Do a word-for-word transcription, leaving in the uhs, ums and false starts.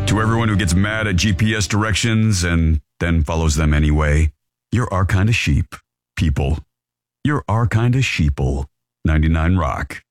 To everyone who gets mad at G P S directions and then follows them anyway, you're our kind of sheep, people. You're our kind of sheeple. ninety-nine Rock.